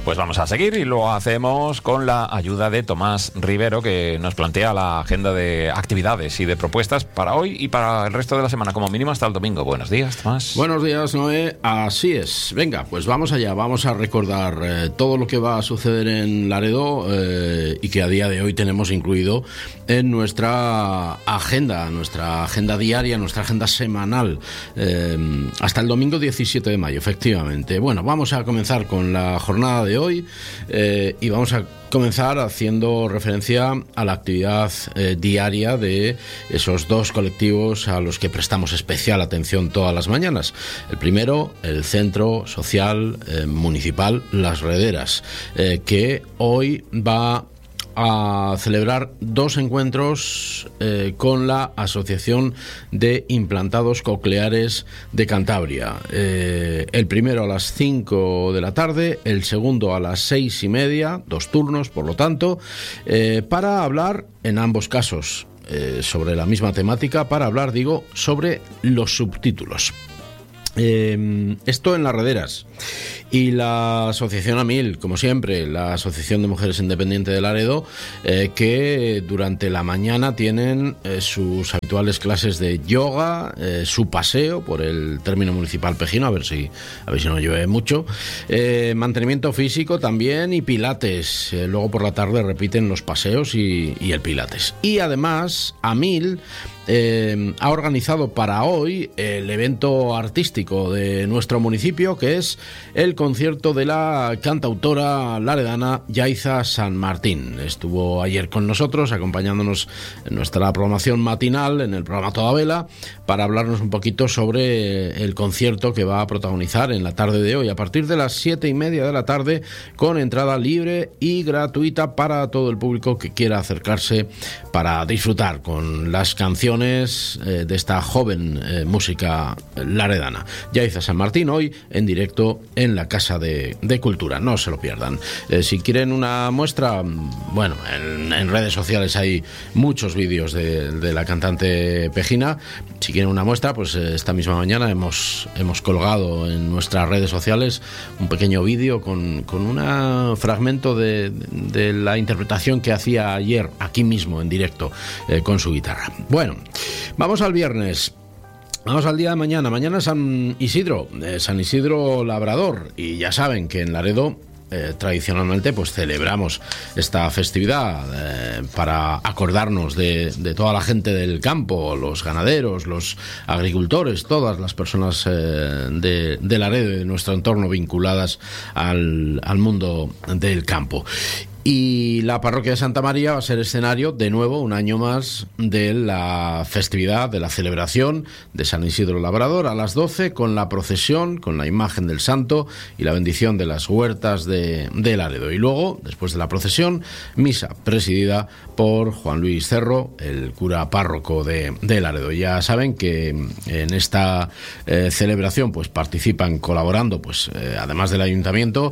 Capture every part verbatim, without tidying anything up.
Pues vamos a seguir y lo hacemos con la ayuda de Tomás Rivero, que nos plantea la agenda de actividades y de propuestas para hoy y para el resto de la semana, como mínimo hasta el domingo. Buenos días, Tomás. Buenos días, Noé. Así es. Venga, pues vamos allá. Vamos a recordar eh, todo lo que va a suceder en Laredo eh, y que a día de hoy tenemos incluido en nuestra agenda, nuestra agenda diaria, nuestra agenda semanal, eh, hasta el domingo diecisiete de mayo, efectivamente. Bueno, vamos a comenzar con la jornada de hoy eh, y vamos a comenzar haciendo referencia a la actividad eh, diaria de esos dos colectivos a los que prestamos especial atención todas las mañanas. El primero, el Centro Social eh, Municipal Las Rederas, eh, que hoy va a celebrar dos encuentros eh, con la Asociación de Implantados Cocleares de Cantabria. Eh, el primero a las cinco de la tarde, el segundo a las seis y media, dos turnos, por lo tanto, eh, para hablar, en ambos casos, eh, sobre la misma temática, para hablar, digo, sobre los subtítulos. Eh, esto en Las Rederas. Y la Asociación AMIL, como siempre, la Asociación de Mujeres Independientes de Laredo, eh, que durante la mañana tienen eh, sus habituales clases de yoga, eh, su paseo por el término municipal pejino, a ver si, a ver si no llueve mucho, eh, mantenimiento físico también y pilates. Eh, luego por la tarde repiten los paseos y, y el pilates. Y además, AMIL Eh, ha organizado para hoy el evento artístico de nuestro municipio, que es el concierto de la cantautora laredana Yaiza San Martín. Estuvo ayer con nosotros, acompañándonos en nuestra programación matinal, en el programa Toda Vela, para hablarnos un poquito sobre el concierto que va a protagonizar en la tarde de hoy, a partir de las siete y media de la tarde, con entrada libre y gratuita para todo el público que quiera acercarse para disfrutar con las canciones de esta joven eh, música laredana. Yaiza San Martín hoy en directo en la Casa de, de Cultura, no se lo pierdan. Eh, si quieren una muestra, bueno, en, en redes sociales hay muchos vídeos de, de la cantante pejina. Si quieren una muestra, pues eh, esta misma mañana hemos, hemos colgado en nuestras redes sociales un pequeño vídeo con, con un fragmento de, de la interpretación que hacía ayer aquí mismo en directo eh, con su guitarra. Bueno, vamos al viernes. Vamos al día de mañana. Mañana San Isidro, eh, San Isidro Labrador. Y ya saben que en Laredo eh, tradicionalmente pues celebramos esta festividad eh, para acordarnos de, de toda la gente del campo, los ganaderos, los agricultores, todas las personas eh, de, de Laredo y de nuestro entorno vinculadas al, al mundo del campo. Y la parroquia de Santa María va a ser escenario, de nuevo, un año más, de la festividad, de la celebración de San Isidro Labrador a las doce, con la procesión, con la imagen del santo y la bendición de las huertas de, de Laredo. Y luego, después de la procesión, misa presidida por Juan Luis Cerro, el cura párroco de, de Laredo. Ya saben que en esta eh, celebración pues participan colaborando, pues eh, además del ayuntamiento,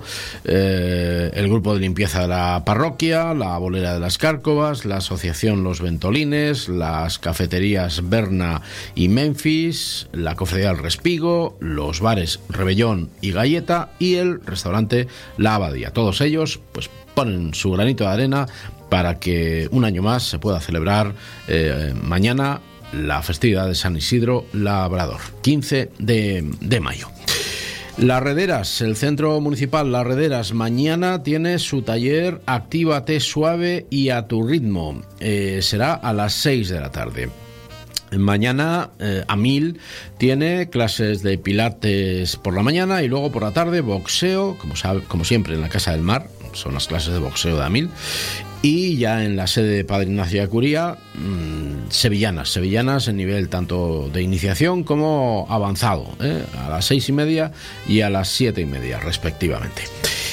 eh, el grupo de limpieza de la parroquia, la bolera de las Cárcovas, la asociación Los Ventolines, las cafeterías Berna y Memphis, la cofradía del Respigo, los bares Rebellón y Galleta y el restaurante La Abadía. Todos ellos pues ponen su granito de arena para que un año más se pueda celebrar eh, mañana la festividad de San Isidro Labrador, quince de mayo. Las Rederas, el Centro Municipal Las Rederas, mañana tiene su taller Actívate Suave y a tu ritmo. Eh, será a las seis de la tarde. Mañana eh, AMIL tiene clases de pilates por la mañana y luego por la tarde boxeo, como, sabe, como siempre en la Casa del Mar, son las clases de boxeo de AMIL. Y ya en la sede de Padre Ignacio de Acuría, mmm, sevillanas, sevillanas en nivel tanto de iniciación como avanzado, ¿eh? a las seis y media y a las siete y media respectivamente.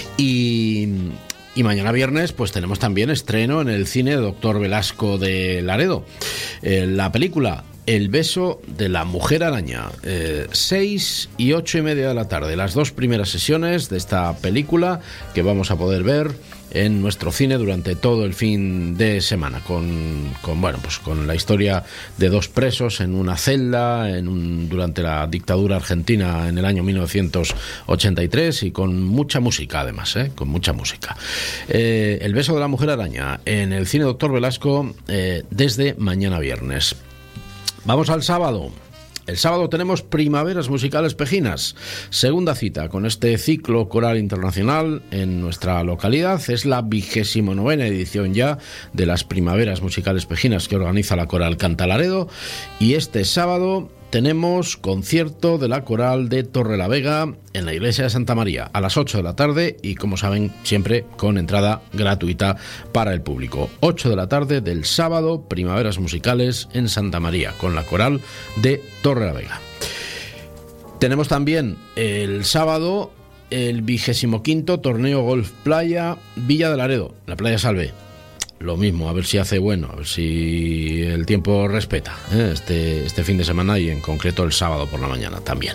Y, y mañana viernes pues tenemos también estreno en el cine Doctor Velasco de Laredo. Eh, la película El beso de la mujer araña, eh, seis y ocho y media de la tarde, las dos primeras sesiones de esta película que vamos a poder ver en nuestro cine durante todo el fin de semana, con, con bueno pues con la historia de dos presos en una celda en un, durante la dictadura argentina en el año mil novecientos ochenta y tres, y con mucha música además, ¿eh? con mucha música. Eh, El beso de la mujer araña en el cine Doctor Velasco eh, desde mañana viernes. Vamos al sábado. El sábado tenemos Primaveras Musicales Pejinas, segunda cita con este ciclo coral internacional en nuestra localidad. Es la vigésimo novena edición ya de las Primaveras Musicales Pejinas que organiza la Coral Canta Laredo, y este sábado tenemos concierto de la Coral de Torrelavega en la iglesia de Santa María a las ocho de la tarde, y como saben siempre con entrada gratuita para el público. ocho de la tarde del sábado, Primaveras Musicales en Santa María con la Coral de Torrelavega. Tenemos también el sábado el vigésimo quinto torneo Golf Playa Villa de Laredo, la Playa Salve. Lo mismo, a ver si hace bueno, a ver si el tiempo respeta ¿eh? este, este fin de semana, y en concreto el sábado por la mañana también.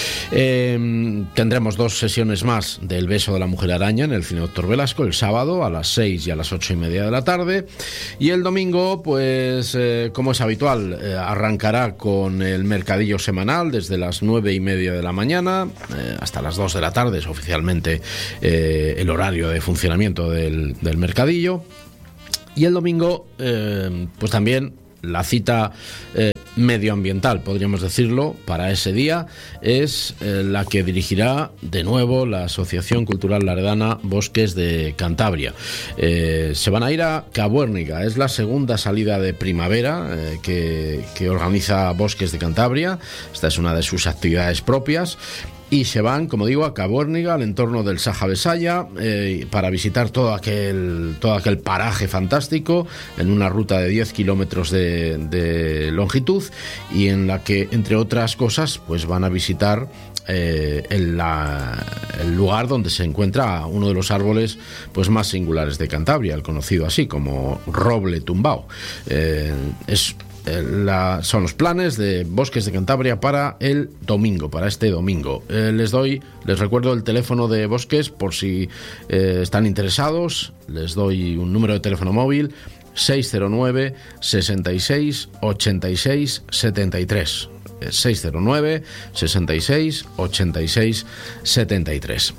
Eh, tendremos dos sesiones más del beso de la mujer araña en el cine Doctor Velasco, el sábado a las seis y a las ocho y media de la tarde, y el domingo, pues eh, como es habitual, eh, arrancará con el mercadillo semanal desde las nueve y media de la mañana eh, hasta las dos de la tarde, es oficialmente eh, el horario de funcionamiento del, del mercadillo. Y el domingo, eh, pues también la cita eh, medioambiental, podríamos decirlo, para ese día es eh, la que dirigirá de nuevo la Asociación Cultural Laredana Bosques de Cantabria. Eh, se van a ir a Cabuérniga, es la segunda salida de primavera eh, que, que organiza Bosques de Cantabria. Esta es una de sus actividades propias. Y se van, como digo, a Cabuérniga, al entorno del Saja Besaya, eh, para visitar todo aquel, todo aquel paraje fantástico, en una ruta de diez kilómetros de, de longitud, y en la que, entre otras cosas, pues van a visitar eh, el, la, el lugar donde se encuentra uno de los árboles pues más singulares de Cantabria, el conocido así como roble tumbao. Eh, es La, son los planes de Bosques de Cantabria para el domingo, para este domingo. Eh, les doy, les recuerdo el teléfono de Bosques por si eh, están interesados. Les doy un número de teléfono móvil: seis cero nueve, sesenta y seis, ochenta y seis, setenta y tres. seis cero nueve, sesenta y seis, ochenta y seis, setenta y tres.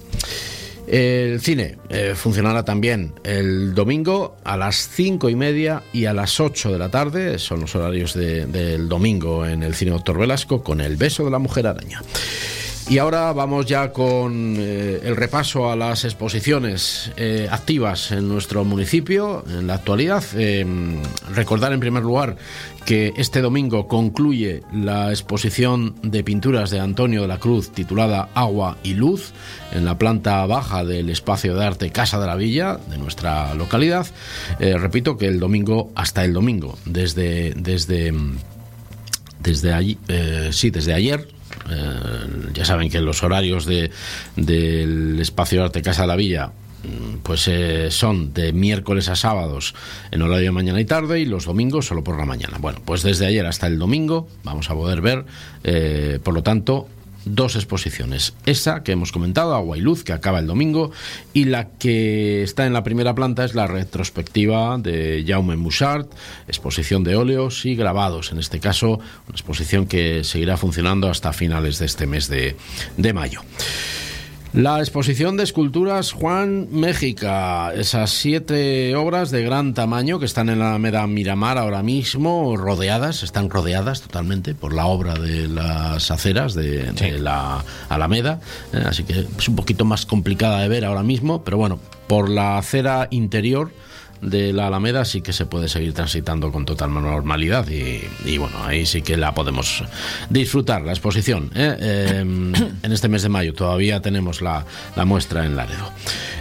El cine eh, funcionará también el domingo a las cinco y media y a las ocho de la tarde, son los horarios de, del domingo en el cine Doctor Velasco, con El beso de la mujer araña. Y ahora vamos ya con eh, el repaso a las exposiciones eh, activas en nuestro municipio en la actualidad. Eh, recordar en primer lugar que este domingo concluye la exposición de pinturas de Antonio de la Cruz titulada Agua y Luz en la planta baja del espacio de arte Casa de la Villa de nuestra localidad. Eh, repito que el domingo, hasta el domingo, desde, desde, desde, allí, eh, sí, desde ayer. Eh, ya saben que los horarios de, del espacio de arte Casa de la Villa pues eh, son de miércoles a sábados en horario de mañana y tarde, y los domingos solo por la mañana. Bueno, pues desde ayer hasta el domingo vamos a poder ver, eh, por lo tanto, dos exposiciones. Esa que hemos comentado, Agua y Luz, que acaba el domingo, y la que está en la primera planta es la retrospectiva de Jaume Mussart, exposición de óleos y grabados, en este caso una exposición que seguirá funcionando hasta finales de este mes de, de mayo. La exposición de esculturas Juan Méxica, esas siete obras de gran tamaño que están en la Alameda Miramar ahora mismo, rodeadas, están rodeadas totalmente por la obra de las aceras de, sí. de la Alameda, eh, así que es un poquito más complicada de ver ahora mismo, pero bueno, por la acera interior de la Alameda sí que se puede seguir transitando con total normalidad, y, y bueno, ahí sí que la podemos disfrutar, la exposición, ¿eh? Eh, en este mes de mayo todavía tenemos la, la muestra en Laredo.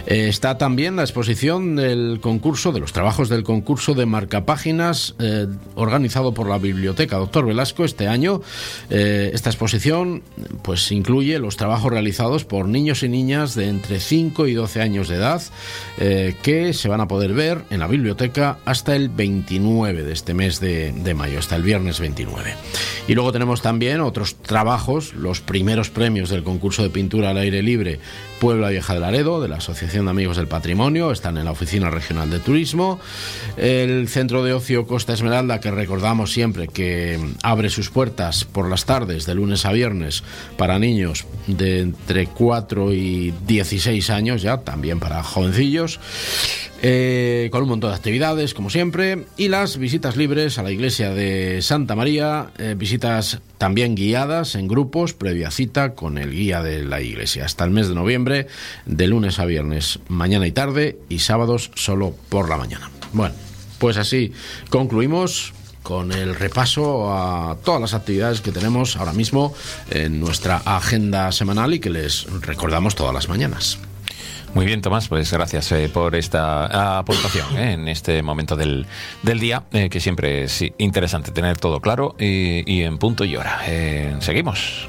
Eh, está también la exposición del concurso, de los trabajos del concurso de marcapáginas eh, organizado por la Biblioteca Doctor Velasco este año. Eh, esta exposición pues incluye los trabajos realizados por niños y niñas de entre cinco y doce años de edad eh, que se van a poder ver en la biblioteca hasta el veintinueve de este mes de, de mayo, hasta el viernes veintinueve. Y luego tenemos también otros trabajos, los primeros premios del concurso de pintura al aire libre Puebla Vieja de Laredo, de la Asociación de Amigos del Patrimonio, están en la Oficina Regional de Turismo. El Centro de Ocio Costa Esmeralda, que recordamos siempre que abre sus puertas por las tardes de lunes a viernes para niños de entre cuatro y dieciséis años, ya también para jovencillos, eh, con un montón de actividades como siempre, y las visitas libres a la iglesia de Santa María, eh, visitas también guiadas en grupos previa cita con el guía de la iglesia, hasta el mes de noviembre, de lunes a viernes, mañana y tarde, y sábados solo por la mañana. Bueno, pues así concluimos con el repaso a todas las actividades que tenemos ahora mismo en nuestra agenda semanal y que les recordamos todas las mañanas. Muy bien, Tomás, pues gracias eh, por esta aportación eh, en este momento del, del día, eh, que siempre es interesante tener todo claro y, y en punto y hora. Eh, seguimos.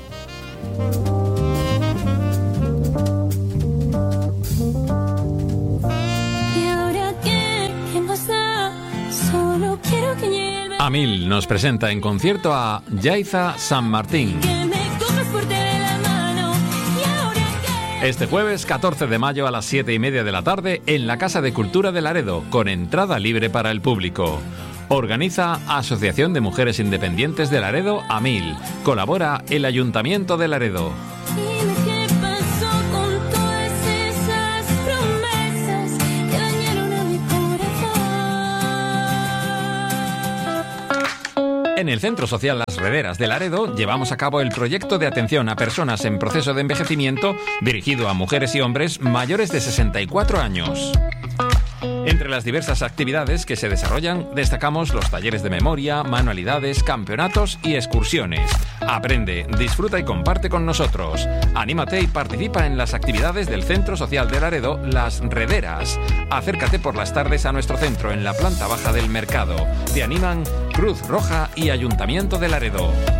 Amil nos presenta en concierto a Yaiza San Martín. Este jueves catorce de mayo a las siete y media de la tarde en la Casa de Cultura de Laredo, con entrada libre para el público. Organiza Asociación de Mujeres Independientes de Laredo, Amil. Colabora el Ayuntamiento de Laredo. En el Centro Social Las Rederas de Laredo llevamos a cabo el proyecto de atención a personas en proceso de envejecimiento dirigido a mujeres y hombres mayores de sesenta y cuatro años. Entre las diversas actividades que se desarrollan, destacamos los talleres de memoria, manualidades, campeonatos y excursiones. Aprende, disfruta y comparte con nosotros. Anímate y participa en las actividades del Centro Social de Laredo, Las Rederas. Acércate por las tardes a nuestro centro en la planta baja del mercado. Te animan Cruz Roja y Ayuntamiento de Laredo.